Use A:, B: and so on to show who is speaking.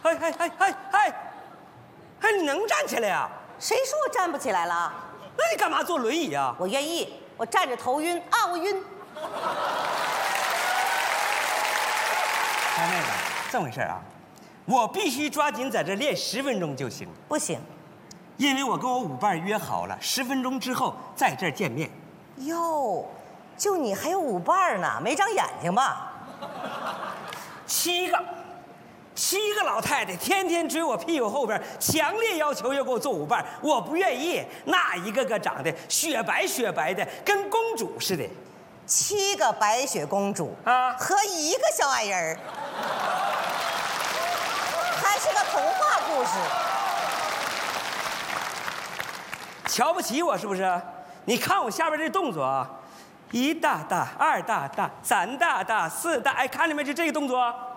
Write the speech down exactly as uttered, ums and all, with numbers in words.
A: 嗨嗨嗨嗨嗨，还你能站起来呀？
B: 谁说我站不起来了？
A: 那你干嘛坐轮椅呀？
B: 我愿意，我站着头晕啊，我晕。
A: 他那个这么回事啊，我必须抓紧在这练十分钟就行。
B: 不行，
A: 因为我跟我舞伴约好了，十分钟之后在这儿见面。
B: 哟，就你还有舞伴呢，没长眼睛吧？
A: 七个，七个老太太天天追我屁股后边，强烈要求要给我做舞伴，我不愿意。那一个个长得雪白雪白的，跟公主似的。
B: 七个白雪公主
A: 啊
B: 和一个小矮人儿，还是个童话故事。
A: 瞧不起我是不是？你看我下边这动作啊，一大大，二大大，三大大，四大，哎，看见没？就这个动作。